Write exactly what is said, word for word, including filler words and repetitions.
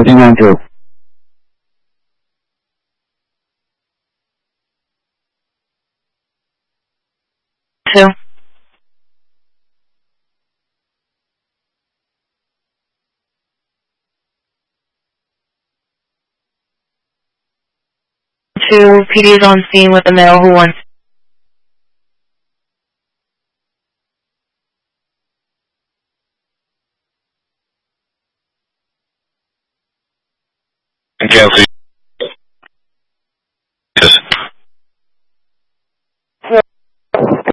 Putting on two. Two. Two, P D is on scene with a male who wants. Kelsey.